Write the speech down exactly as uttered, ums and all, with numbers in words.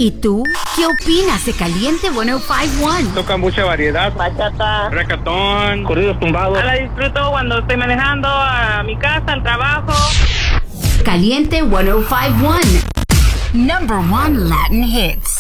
¿Y tú? ¿Qué opinas de Caliente ciento cincuenta y uno? Toca mucha variedad. Bachata, Reggaetón, corridos tumbados. la disfruto cuando estoy manejando a mi casa, al trabajo. Caliente ciento cincuenta y uno. Number one Latin hits.